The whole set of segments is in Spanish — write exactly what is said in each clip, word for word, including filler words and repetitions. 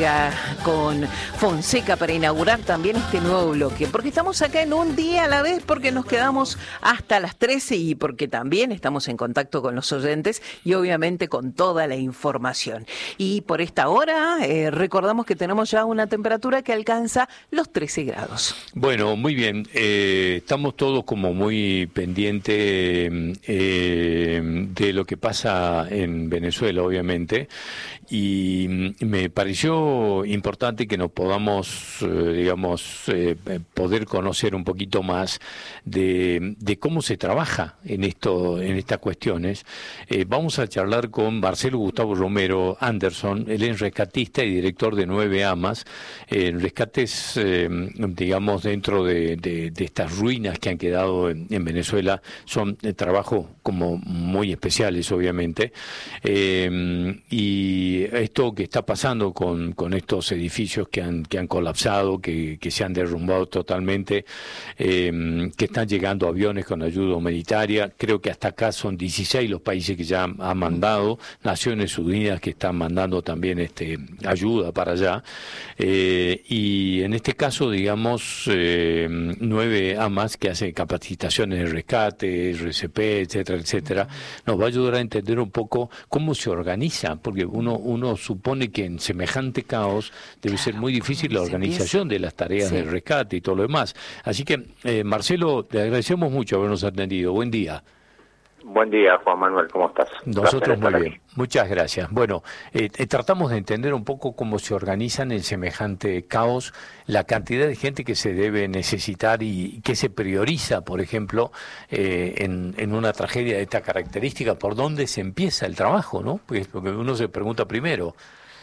llega con Fonseca para inaugurar también este nuevo bloque, porque estamos acá en un día a la vez, porque nos quedamos hasta las trece y porque también estamos en contacto con los oyentes y obviamente con toda la información. Y por esta hora eh, recordamos que tenemos ya una temperatura que alcanza los trece grados. Bueno, muy bien, eh, estamos todos como muy pendientes eh, de lo que pasa en Venezuela, obviamente, y me pareció importante que nos podamos, eh, digamos, eh, poder conocer un poquito más de, de cómo se trabaja en esto, en estas cuestiones. Eh, vamos a charlar con Marcelo Gustavo Romero Anderson. Él es rescatista y director de Nueve Amas, en eh, rescates, eh, digamos, dentro de, de, de estas ruinas que han quedado en, en Venezuela. Son eh, trabajos como muy especiales, obviamente, eh, y esto que está pasando con, con estos edificios que han, que han colapsado, que, que se han derrumbado totalmente, eh, que están llegando aviones con ayuda humanitaria. Creo que hasta acá son dieciséis los países que ya han mandado, Naciones Unidas que están mandando también este ayuda para allá, eh, y en este caso, digamos, eh, Nueve Amas, que hace capacitaciones de rescate, R C P, etcétera, etcétera, nos va a ayudar a entender un poco cómo se organiza, porque uno, uno supone que en semejante caos debe ser muy difícil la organización de las tareas sí. de rescate y todo lo demás. Así que, eh, Marcelo, te agradecemos mucho habernos atendido. Buen día. Buen día, Juan Manuel, ¿cómo estás? Nosotros muy bien, muchas gracias. Bueno, eh, eh, tratamos de entender un poco cómo se organizan en semejante caos, la cantidad de gente que se debe necesitar y que se prioriza, por ejemplo, eh, en, en una tragedia de esta característica, por dónde se empieza el trabajo, ¿no? Pues porque uno se pregunta primero.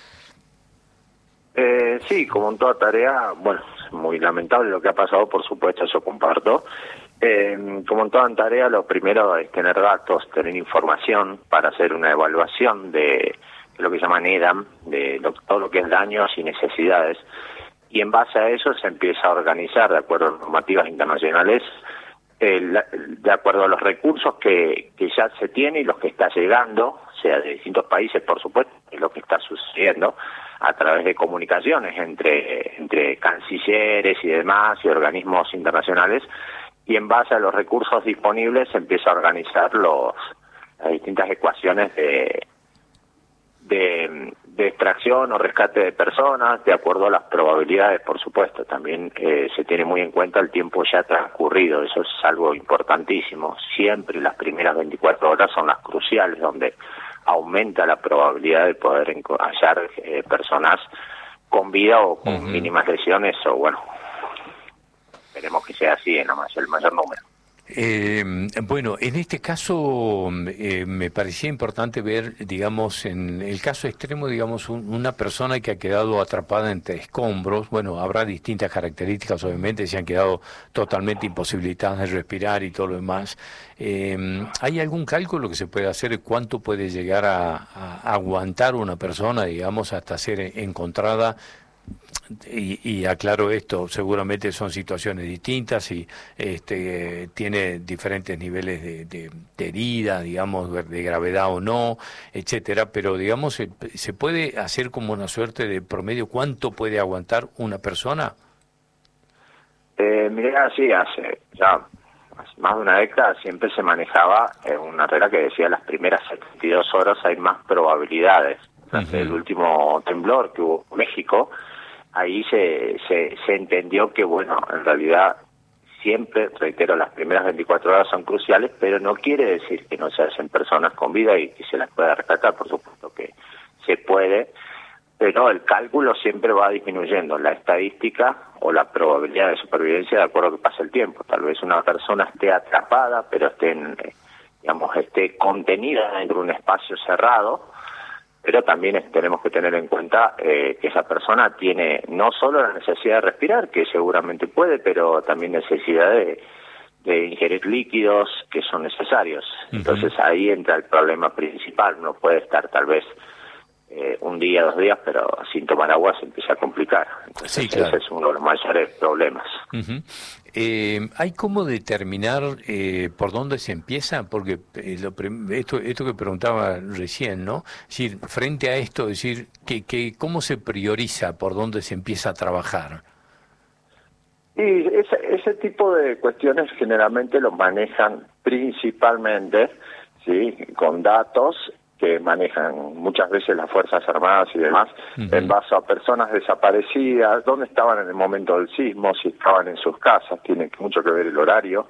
Eh, sí, como en toda tarea, bueno, es muy lamentable lo que ha pasado, por supuesto, eso comparto. Eh, como en toda tarea, lo primero es tener datos, tener información para hacer una evaluación de, de lo que llaman E D A M, de lo, todo lo que es daños y necesidades, y en base a eso se empieza a organizar, de acuerdo a normativas internacionales, el, de acuerdo a los recursos que, que ya se tiene y los que está llegando, sea de distintos países, por supuesto, es lo que está sucediendo, a través de comunicaciones entre, entre cancilleres y demás, y organismos internacionales, y en base a los recursos disponibles se empieza a organizar los, las distintas ecuaciones de, de, de extracción o rescate de personas, de acuerdo a las probabilidades, por supuesto. También eh, se tiene muy en cuenta el tiempo ya transcurrido, eso es algo importantísimo. Siempre las primeras veinticuatro horas son las cruciales, donde aumenta la probabilidad de poder hallar eh, personas con vida o con uh-huh. mínimas lesiones, o bueno, esperemos que sea así en la mayor, el mayor número. Eh, bueno, en este caso eh, me parecía importante ver, digamos, en el caso extremo, digamos, un, una persona que ha quedado atrapada entre escombros. Bueno, habrá distintas características, obviamente, se han quedado totalmente imposibilitadas de respirar y todo lo demás. Eh, ¿Hay algún cálculo que se puede hacer de cuánto puede llegar a, a aguantar una persona, digamos, hasta ser encontrada? Y, y aclaro esto, seguramente son situaciones distintas y este tiene diferentes niveles de, de, de herida, digamos, de gravedad o no, etcétera, pero digamos, se, se puede hacer como una suerte de promedio, ¿cuánto puede aguantar una persona? Eh, mirá, sí, hace ya hace más de una década siempre se manejaba eh, una regla que decía las primeras setenta y dos horas hay más probabilidades. Uh-huh. El último temblor que hubo en México, ahí se, se se entendió que, bueno, en realidad siempre, reitero, las primeras veinticuatro horas son cruciales, pero no quiere decir que no se hacen personas con vida y que se las pueda rescatar, por supuesto que se puede, pero el cálculo siempre va disminuyendo, la estadística o la probabilidad de supervivencia de acuerdo a que pasa el tiempo. Tal vez una persona esté atrapada, pero esté, en, digamos, esté contenida dentro de un espacio cerrado, pero también tenemos que tener en cuenta eh, que esa persona tiene no solo la necesidad de respirar, que seguramente puede, pero también necesidad de, de ingerir líquidos que son necesarios. Uh-huh. Entonces ahí entra el problema principal. Uno puede estar tal vez eh, un día, dos días, pero sin tomar agua se empieza a complicar. Entonces, sí, claro. ese es uno de los mayores problemas. Uh-huh. Eh, ¿Hay cómo determinar eh, por dónde se empieza? Porque eh, lo esto, esto que preguntaba recién, ¿no? Es decir, frente a esto, es decir, que, que ¿cómo se prioriza por dónde se empieza a trabajar? Y ese, ese tipo de cuestiones generalmente los manejan principalmente, ¿sí?, con datos que manejan muchas veces las Fuerzas Armadas y demás, uh-huh, en base a personas desaparecidas, dónde estaban en el momento del sismo, si estaban en sus casas, tiene mucho que ver el horario,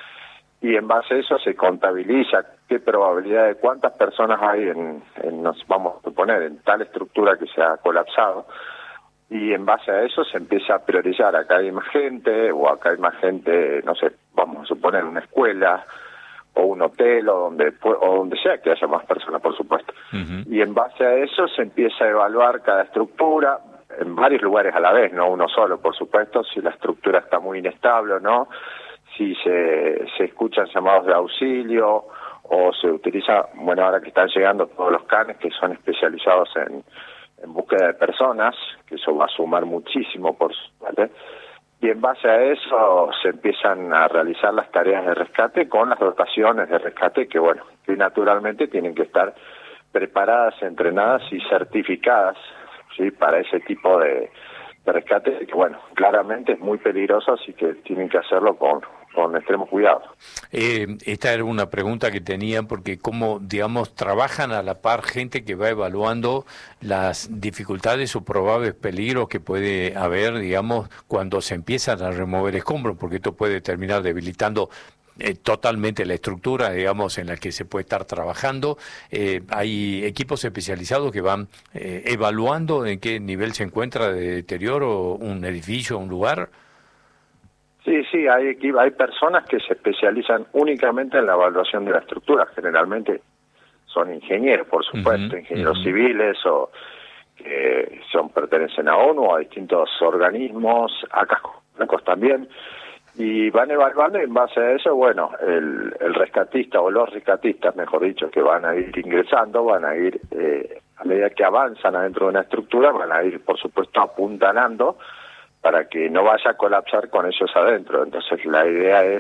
y en base a eso se contabiliza qué probabilidad de cuántas personas hay en, en nos vamos a suponer, en tal estructura que se ha colapsado, y en base a eso se empieza a priorizar, acá hay más gente, o acá hay más gente, no sé, vamos a suponer una escuela, o un hotel, o donde o donde sea que haya más personas, por supuesto. Uh-huh. Y en base a eso se empieza a evaluar cada estructura, en varios lugares a la vez, no uno solo, por supuesto, si la estructura está muy inestable o no, si se, se escuchan llamados de auxilio, o se utiliza, bueno, ahora que están llegando todos los canes que son especializados en, en búsqueda de personas, que eso va a sumar muchísimo, por supuesto. Y en base a eso se empiezan a realizar las tareas de rescate con las dotaciones de rescate que, bueno, que naturalmente tienen que estar preparadas, entrenadas y certificadas, ¿sí?, para ese tipo de, de rescate, que, bueno, claramente es muy peligroso, así que tienen que hacerlo con, con extremo cuidado. Eh, esta era una pregunta que tenía, porque cómo, digamos, trabajan a la par gente que va evaluando las dificultades o probables peligros que puede haber, digamos, cuando se empiezan a remover escombros, porque esto puede terminar debilitando eh, totalmente la estructura, digamos, en la que se puede estar trabajando. Eh, hay equipos especializados que van eh, evaluando en qué nivel se encuentra de deterioro un edificio, un lugar. Sí, sí, hay hay personas que se especializan únicamente en la evaluación de la estructura, generalmente son ingenieros, por supuesto, uh-huh, ingenieros uh-huh. civiles o que son pertenecen a ONU o a distintos organismos, a cascos también, y van evaluando y en base a eso, bueno, el, el rescatista o los rescatistas, mejor dicho, que van a ir ingresando, van a ir, eh, a medida que avanzan adentro de una estructura, van a ir, por supuesto, apuntalando para que no vaya a colapsar con ellos adentro. Entonces la idea es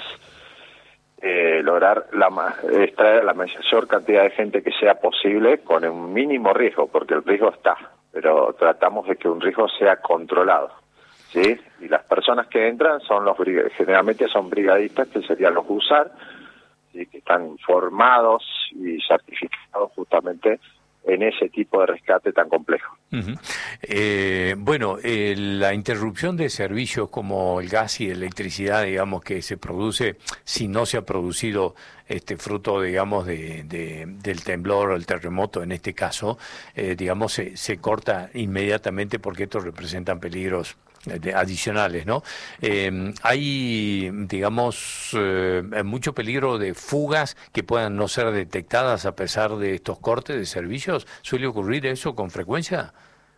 eh, lograr la extraer la mayor cantidad de gente que sea posible con un mínimo riesgo, porque el riesgo está, pero tratamos de que un riesgo sea controlado, ¿sí? Y las personas que entran son los generalmente son brigadistas, que serían los USAR, ¿sí?, que están formados y certificados justamente en ese tipo de rescate tan complejo. Uh-huh. Eh, bueno, eh, la interrupción de servicios como el gas y electricidad, digamos, que se produce si no se ha producido este fruto, digamos, de, de del temblor o el terremoto, en este caso, eh, digamos, se, se corta inmediatamente porque estos representan peligros adicionales, ¿no? Eh, hay, digamos, eh, mucho peligro de fugas que puedan no ser detectadas a pesar de estos cortes de servicios. ¿Suele ocurrir eso con frecuencia?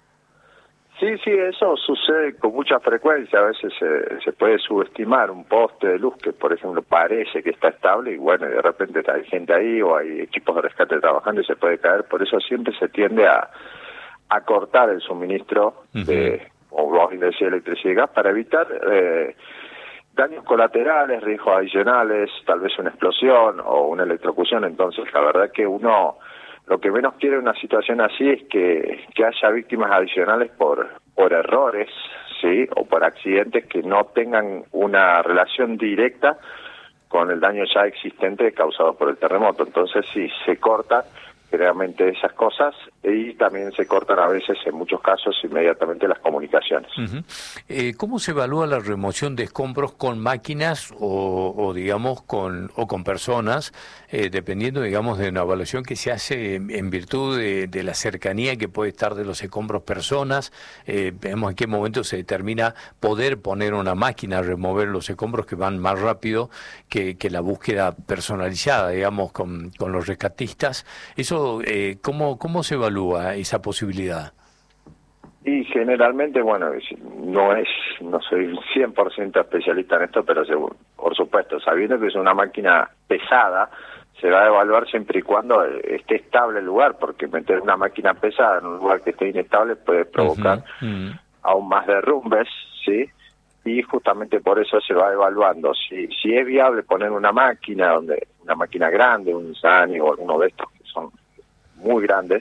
Sí, sí, eso sucede con mucha frecuencia. A veces se, se puede subestimar un poste de luz que, por ejemplo, parece que está estable y, bueno, de repente hay gente ahí o hay equipos de rescate trabajando y se puede caer. Por eso siempre se tiende a, a cortar el suministro uh-huh. de o vamos a decir electricidad y gas para evitar eh, daños colaterales, riesgos adicionales, tal vez una explosión o una electrocución. Entonces, la verdad que uno lo que menos quiere en una situación así es que, que haya víctimas adicionales por, por errores, ¿sí?, o por accidentes que no tengan una relación directa con el daño ya existente causado por el terremoto. Entonces, sí, se corta generalmente esas cosas y también se cortan a veces, en muchos casos, inmediatamente las comunicaciones. Uh-huh. Eh, ¿Cómo se evalúa la remoción de escombros con máquinas o, o digamos, con o con personas, eh, dependiendo, digamos, de una evaluación que se hace en, en virtud de, de la cercanía que puede estar de los escombros personas? Eh, vemos en qué momento se determina poder poner una máquina a remover los escombros que van más rápido que, que la búsqueda personalizada, digamos, con, con los rescatistas. Eso Eh, ¿cómo, ¿Cómo se evalúa esa posibilidad? Y generalmente, bueno, no es no soy cien por ciento especialista en esto, pero según, por supuesto, sabiendo que es una máquina pesada, se va a evaluar siempre y cuando esté estable el lugar, porque meter una máquina pesada en un lugar que esté inestable puede provocar uh-huh. Uh-huh. aún más derrumbes, ¿sí? Y justamente por eso se va evaluando si si es viable poner una máquina, donde una máquina grande, un Sani o alguno de estos que son muy grandes,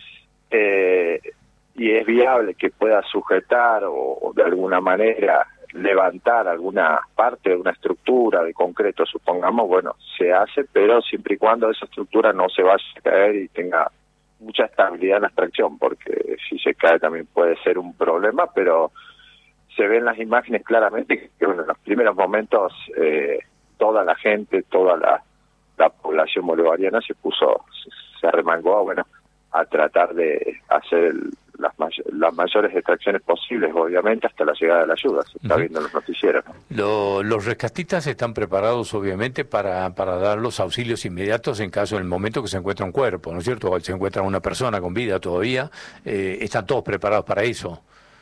eh, y es viable que pueda sujetar o, o de alguna manera levantar alguna parte de una estructura de concreto, supongamos, bueno, se hace, pero siempre y cuando esa estructura no se vaya a caer y tenga mucha estabilidad en la extracción, porque si se cae también puede ser un problema, pero se ven las imágenes claramente que bueno, en los primeros momentos eh, toda la gente, toda la, la población bolivariana se puso, se, se arremangó, bueno, a tratar de hacer el, las, may las mayores extracciones posibles, obviamente, hasta la llegada de la ayuda. Se está uh-huh. viendo en los noticieros. Lo, los rescatistas están preparados, obviamente, para, para dar los auxilios inmediatos en caso del momento que se encuentra un cuerpo, ¿no es cierto? O se encuentra una persona con vida todavía. Eh, ¿Están todos preparados para eso?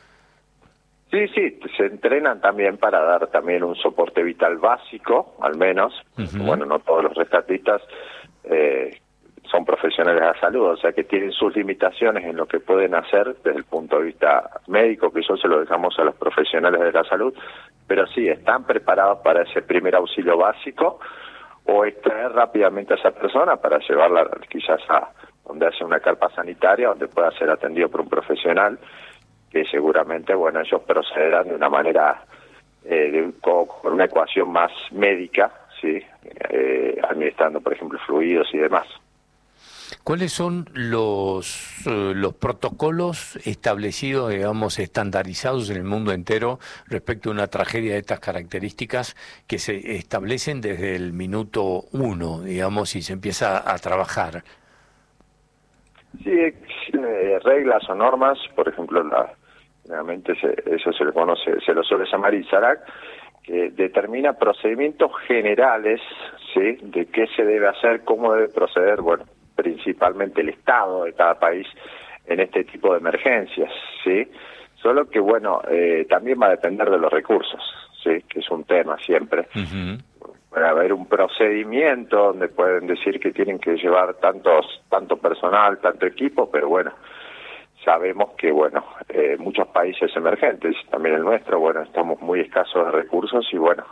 Sí, sí, se entrenan también para dar también un soporte vital básico, al menos. Uh-huh. Bueno, no todos los rescatistas eh, son profesionales de la salud, o sea que tienen sus limitaciones en lo que pueden hacer desde el punto de vista médico, que eso se lo dejamos a los profesionales de la salud, pero sí, están preparados para ese primer auxilio básico o extraer rápidamente a esa persona para llevarla quizás a donde hace una carpa sanitaria, donde pueda ser atendido por un profesional, que seguramente, bueno, ellos procederán de una manera, eh, de, con, con una ecuación más médica, ¿sí? Eh, administrando, por ejemplo, fluidos y demás. ¿Cuáles son los, uh, los protocolos establecidos, digamos, estandarizados en el mundo entero respecto a una tragedia de estas características que se establecen desde el minuto uno, digamos, y se empieza a trabajar? Sí, eh, reglas o normas, por ejemplo, la, realmente se, eso se le conoce, se lo suele llamar I S A R A C, que determina procedimientos generales, ¿sí? De qué se debe hacer, cómo debe proceder, bueno, principalmente el Estado de cada país en este tipo de emergencias, ¿sí? Solo que, bueno, eh, también va a depender de los recursos, ¿sí? Que es un tema siempre. Uh-huh. Va a haber un procedimiento donde pueden decir que tienen que llevar tantos tanto personal, tanto equipo, pero bueno, sabemos que, bueno, eh, muchos países emergentes, también el nuestro, bueno, estamos muy escasos de recursos y, bueno,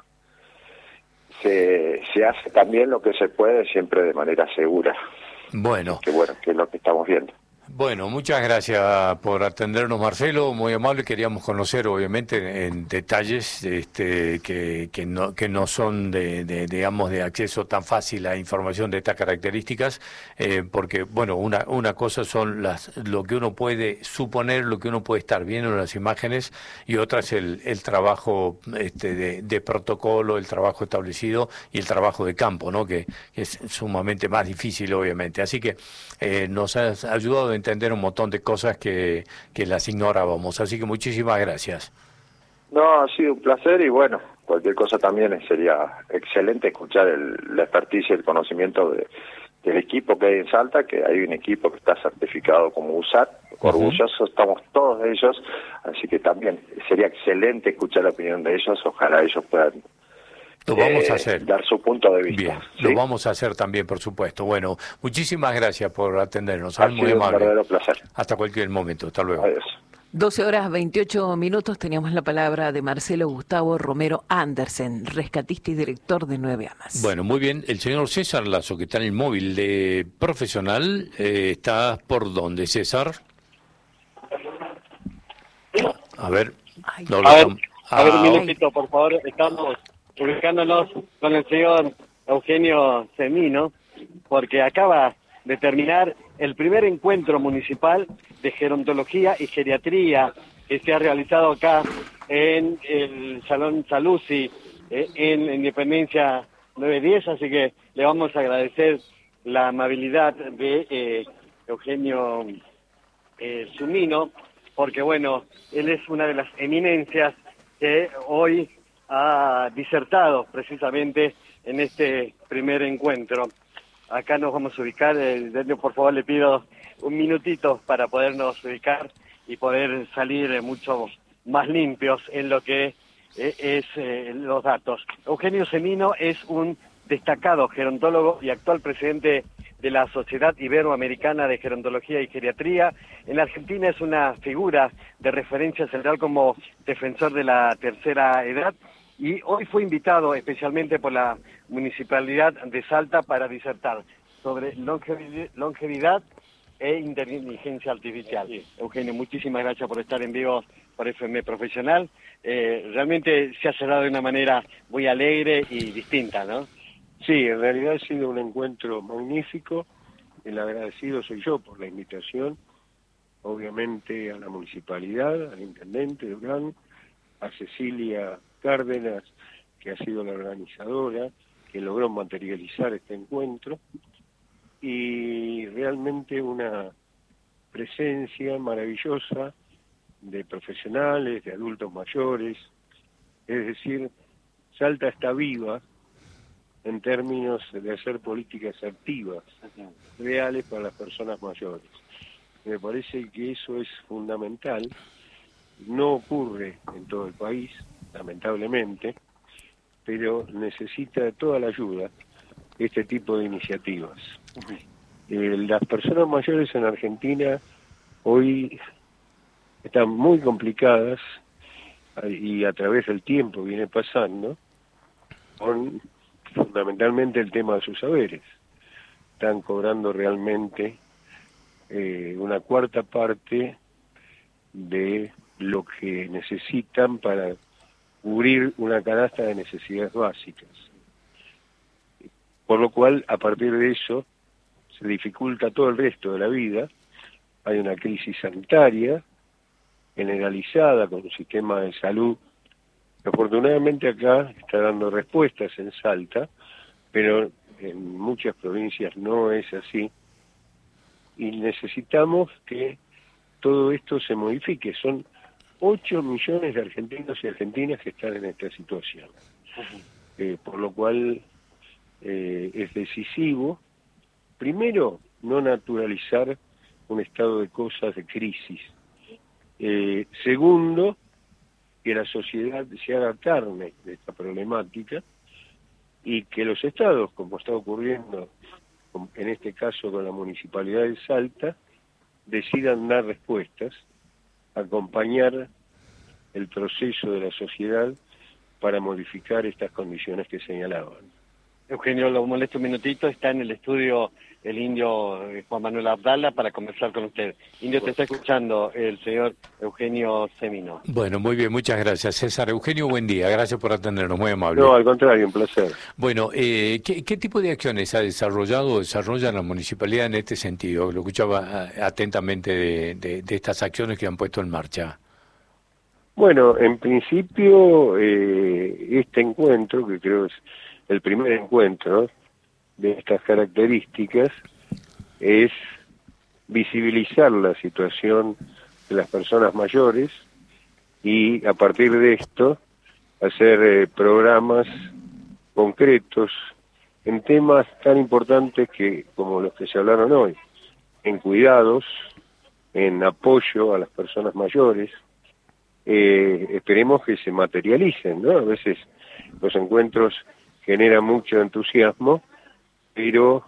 se, se hace también lo que se puede siempre de manera segura. Bueno. Que bueno, que es lo que estamos viendo. Bueno, muchas gracias por atendernos, Marcelo, muy amable. Queríamos conocer, obviamente, en detalles este, que, que, no, que no son, de, de, digamos, de acceso tan fácil a información de estas características, eh, porque, bueno, una, una cosa son las lo que uno puede suponer, lo que uno puede estar viendo en las imágenes, y otra es el, el trabajo este, de, de protocolo, el trabajo establecido y el trabajo de campo, ¿no? Que, que es sumamente más difícil, obviamente. Así que eh, nos has ayudado a entender un montón de cosas que, que las ignorábamos, así que muchísimas gracias. No, ha sido un placer y bueno, cualquier cosa también sería excelente escuchar el, la expertise y el conocimiento de, del equipo que hay en Salta, que hay un equipo que está certificado como U S A R, orgullosos uh-huh. estamos todos de ellos, así que también sería excelente escuchar la opinión de ellos, ojalá ellos puedan Lo vamos eh, a hacer. dar su punto de vista. Bien, ¿sí? Lo vamos a hacer también, por supuesto. Bueno, muchísimas gracias por atendernos. Ha muy sido amable. un verdadero placer. Hasta cualquier momento. Hasta luego. Adiós. doce horas veintiocho minutos, teníamos la palabra de Marcelo Gustavo Romero Andersen, rescatista y director de Nueve Amas. Bueno, muy bien. El señor César Lazo, que está en el móvil de profesional, eh, ¿está por dónde, César? A ver. Ay. No, a ver, a ver, un minutito, por favor. Estamos ubicándonos con el señor Eugenio Semino, porque acaba de terminar el primer encuentro municipal de gerontología y geriatría que se ha realizado acá en el Salón Saluzzi, eh, en Independencia nueve diez, así que le vamos a agradecer la amabilidad de eh, Eugenio eh, Semino, porque bueno, él es una de las eminencias que hoy ha disertado precisamente en este primer encuentro. Acá nos vamos a ubicar, eh, por favor le pido un minutito para podernos ubicar y poder salir eh, mucho más limpios en lo que eh, es eh, los datos. Eugenio Semino es un destacado gerontólogo y actual presidente de la Sociedad Iberoamericana de Gerontología y Geriatría. En la Argentina es una figura de referencia central como defensor de la tercera edad y hoy fue invitado especialmente por la Municipalidad de Salta para disertar sobre longevidad, longevidad e inteligencia artificial. Eugenio, muchísimas gracias por estar en vivo por F M Profesional. Eh, realmente se ha cerrado de una manera muy alegre y distinta, ¿no? Sí, en realidad ha sido un encuentro magnífico. El agradecido soy yo por la invitación, obviamente a la municipalidad, al intendente Durán, a Cecilia Cárdenas, que ha sido la organizadora, que logró materializar este encuentro, y realmente una presencia maravillosa de profesionales, de adultos mayores. Es decir, Salta está viva en términos de hacer políticas activas, reales para las personas mayores. Me parece que eso es fundamental. No ocurre en todo el país, lamentablemente, pero necesita de toda la ayuda este tipo de iniciativas. Eh, las personas mayores en Argentina hoy están muy complicadas y a través del tiempo viene pasando con fundamentalmente el tema de sus saberes. Están cobrando realmente eh, una cuarta parte de lo que necesitan para cubrir una canasta de necesidades básicas. Por lo cual, a partir de eso, se dificulta todo el resto de la vida. Hay una crisis sanitaria generalizada con un sistema de salud. Afortunadamente acá está dando respuestas en Salta, pero en muchas provincias no es así. Y necesitamos que todo esto se modifique. Son ocho millones de argentinos y argentinas que están en esta situación. Eh, por lo cual eh, es decisivo, primero, no naturalizar un estado de cosas de crisis. Eh, segundo, que la sociedad se haga carne de esta problemática y que los estados, como está ocurriendo en este caso con la Municipalidad de Salta, decidan dar respuestas, acompañar el proceso de la sociedad para modificar estas condiciones que señalaban. Eugenio, lo molesto un minutito, está en el estudio el indio Juan Manuel Abdala para conversar con usted. Indio, te está escuchando el señor Eugenio Semino. Bueno, muy bien, muchas gracias, César. Eugenio, buen día, gracias por atendernos, muy amable. No, al contrario, un placer. Bueno, eh, ¿qué, ¿qué tipo de acciones ha desarrollado o desarrolla la municipalidad en este sentido? Lo escuchaba atentamente de, de, de estas acciones que han puesto en marcha. Bueno, en principio, eh, este encuentro, que creo es el primer encuentro de estas características, es visibilizar la situación de las personas mayores y a partir de esto hacer eh, programas concretos en temas tan importantes que como los que se hablaron hoy, en cuidados, en apoyo a las personas mayores. Eh, esperemos que se materialicen, ¿no? A veces los encuentros generan mucho entusiasmo, pero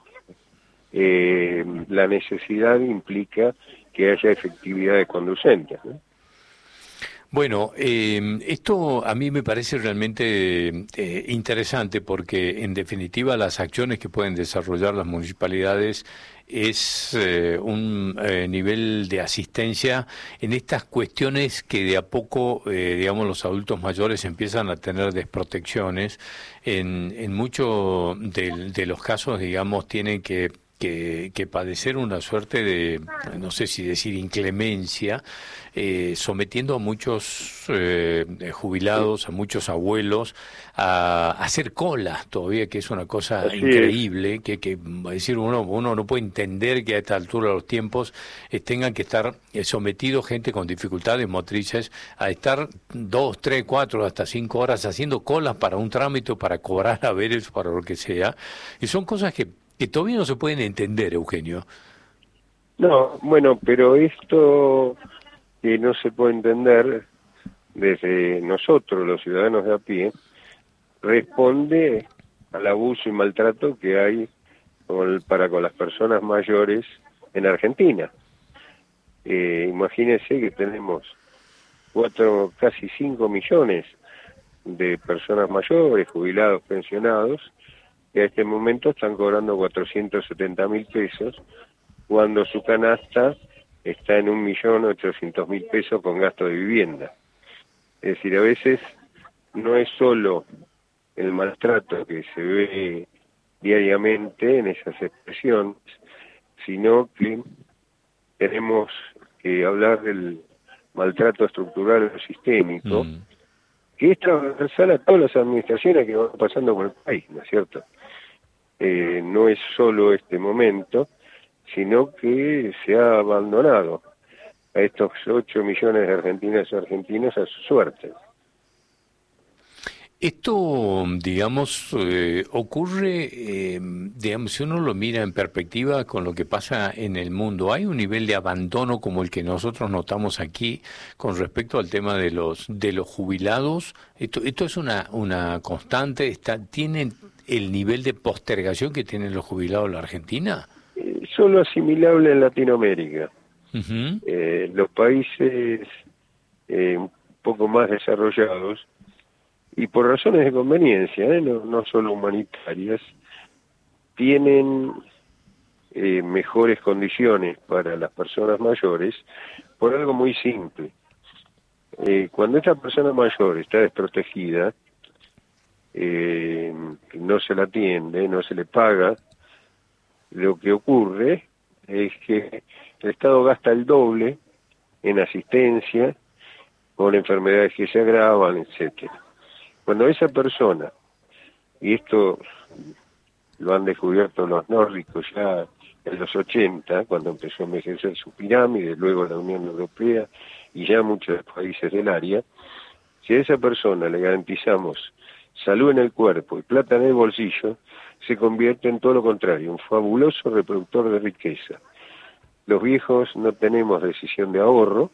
eh, la necesidad implica que haya efectividades conducentes, ¿no? Bueno, eh, esto a mí me parece realmente eh, interesante porque en definitiva las acciones que pueden desarrollar las municipalidades es eh, un eh, nivel de asistencia en estas cuestiones que de a poco, eh, digamos, los adultos mayores empiezan a tener desprotecciones. En, en muchos de, de los casos, digamos, tienen que Que, que padecer una suerte de, no sé si decir inclemencia, eh, sometiendo a muchos eh, jubilados, a muchos abuelos, a, a hacer colas todavía, que es una cosa Así increíble, es. que, que decir uno, uno no puede entender que a esta altura de los tiempos eh, tengan que estar eh, sometidos gente con dificultades motrices a estar dos, tres, cuatro, hasta cinco horas haciendo colas para un trámite, para cobrar haberes, para lo que sea, y son cosas que que todavía no se pueden entender, Eugenio. No, bueno, pero esto que no se puede entender desde nosotros, los ciudadanos de a pie, responde al abuso y maltrato que hay con, para con las personas mayores en Argentina. Eh, imagínense que tenemos cuatro, casi cinco millones de personas mayores, jubilados, pensionados, que a este momento están cobrando cuatrocientos setenta mil pesos, cuando su canasta está en un millón ochocientos mil pesos con gasto de vivienda. Es decir, a veces no es solo el maltrato que se ve diariamente en esas expresiones, sino que tenemos que hablar del maltrato estructural o sistémico, mm. que es transversal a todas las administraciones que van pasando por el país, ¿no es cierto? Eh, no es solo este momento, sino que se ha abandonado a estos ocho millones de argentinas y argentinos a su suerte. Esto, digamos, eh, ocurre, eh, digamos, si uno lo mira en perspectiva con lo que pasa en el mundo, ¿hay un nivel de abandono como el que nosotros notamos aquí con respecto al tema de los de los jubilados? Esto esto es una una constante, está ¿tienen el nivel de postergación que tienen los jubilados en la Argentina? Eh, solo asimilable en Latinoamérica. Uh-huh. Eh, los países eh, un poco más desarrollados, y por razones de conveniencia, ¿eh? no, no solo humanitarias, tienen eh, mejores condiciones para las personas mayores por algo muy simple. Eh, cuando esta persona mayor está desprotegida, eh, no se la atiende, no se le paga, lo que ocurre es que el Estado gasta el doble en asistencia, con enfermedades que se agravan, etcétera. Cuando esa persona, y esto lo han descubierto los nórdicos ya en los ochenta, cuando empezó a envejecer su pirámide, luego la Unión Europea y ya muchos países del área, si a esa persona le garantizamos salud en el cuerpo y plata en el bolsillo, se convierte en todo lo contrario, un fabuloso reproductor de riqueza. Los viejos no tenemos decisión de ahorro,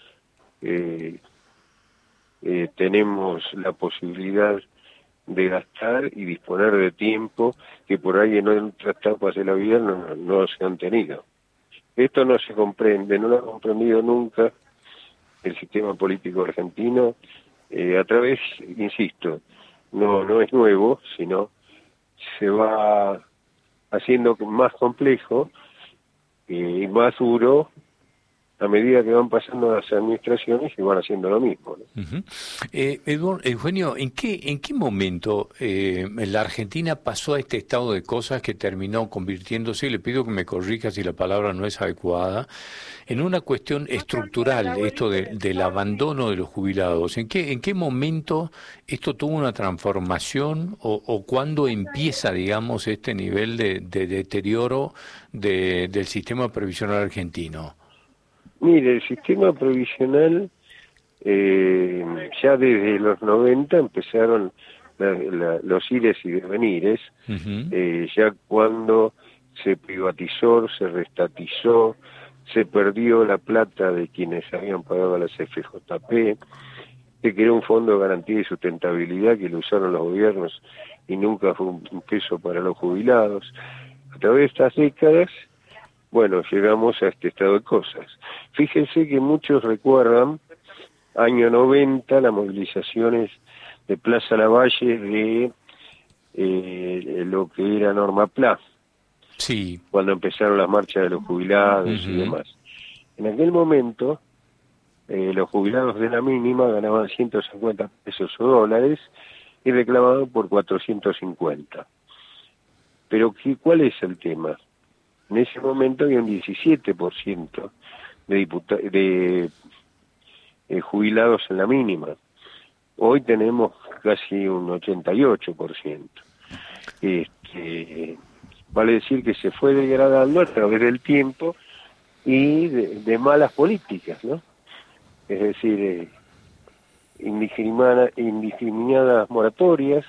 eh, Eh, tenemos la posibilidad de gastar y disponer de tiempo que por ahí en otras etapas de la vida no, no se han tenido. Esto no se comprende, no lo ha comprendido nunca el sistema político argentino, eh, a través, insisto, no, no es nuevo, sino se va haciendo más complejo eh, y más duro a medida que van pasando las administraciones y van haciendo lo mismo, ¿no? Uh-huh. eh, Eduardo, Eugenio, ¿en qué en qué momento eh, la Argentina pasó a este estado de cosas que terminó convirtiéndose, y le pido que me corrija si la palabra no es adecuada, en una cuestión estructural, esto de, del abandono de los jubilados? ¿En qué en qué momento esto tuvo una transformación o, o cuándo empieza, digamos, este nivel de, de deterioro de, del sistema previsional argentino? Mire, el sistema provisional, eh, ya desde los noventa empezaron la, la, los ires y devenires, uh-huh. eh, ya cuando se privatizó, se restatizó, se perdió la plata de quienes habían pagado a las F J P, se creó un fondo de garantía y sustentabilidad que lo usaron los gobiernos y nunca fue un, un peso para los jubilados. A través de estas décadas, bueno, llegamos a este estado de cosas. Fíjense que muchos recuerdan, año noventa, las movilizaciones de Plaza Lavalle de eh, lo que era Norma Pla. Sí. Cuando empezaron las marchas de los jubilados uh-huh. y demás. En aquel momento, eh, los jubilados de la mínima ganaban ciento cincuenta pesos o dólares y reclamaban por cuatrocientos cincuenta. Pero, ¿qué, ¿cuál es el tema? En ese momento había un diecisiete por ciento de, diputa- de eh, jubilados en la mínima. Hoy tenemos casi un ochenta y ocho por ciento. Este, vale decir que se fue degradando a través del tiempo y de, de malas políticas, ¿no? Es decir, eh, indiscriminada, indiscriminadas moratorias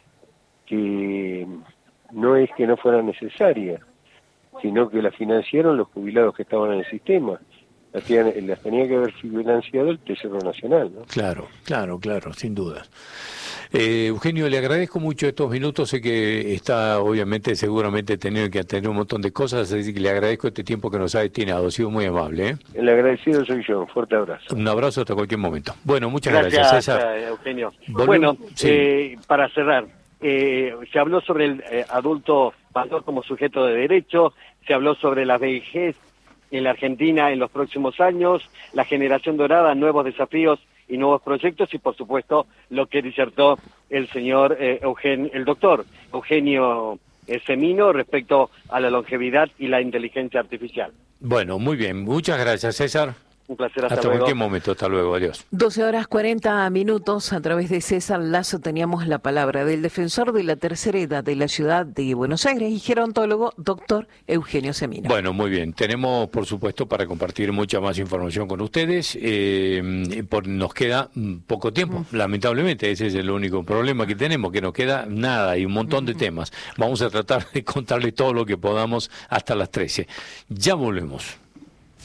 que no es que no fueran necesarias, sino que las financiaron los jubilados que estaban en el sistema. Las, tenía, las tenía que haber financiado el Tesoro Nacional, ¿no? Claro, claro, claro, sin dudas. Eh, Eugenio, le agradezco mucho estos minutos, sé que está obviamente seguramente teniendo que atender un montón de cosas, así que le agradezco este tiempo que nos ha destinado, ha sido muy amable. ¿eh? El agradecido soy yo, un fuerte abrazo. Un abrazo hasta cualquier momento. Bueno, muchas gracias, gracias, César. Gracias, Eugenio. Volum- bueno, sí. eh, para cerrar, eh, se habló sobre el eh, adulto mayor como sujeto de derecho, se habló sobre la vejez en la Argentina en los próximos años, la generación dorada, nuevos desafíos y nuevos proyectos, y por supuesto lo que disertó el señor eh, Eugenio, el doctor Eugenio eh, Semino respecto a la longevidad y la inteligencia artificial. Bueno, muy bien, muchas gracias, César. Un placer, hasta, Hasta luego. cualquier momento, hasta luego, adiós. doce horas cuarenta minutos, a través de César Lazo teníamos la palabra del defensor de la tercera edad de la ciudad de Buenos Aires y gerontólogo, doctor Eugenio Semino. Bueno, muy bien. Tenemos, por supuesto, para compartir mucha más información con ustedes. Eh, por, nos queda poco tiempo, mm. lamentablemente. Ese es el único problema que tenemos, que nos queda nada y un montón de mm. temas. Vamos a tratar de contarles todo lo que podamos hasta las trece. Ya volvemos.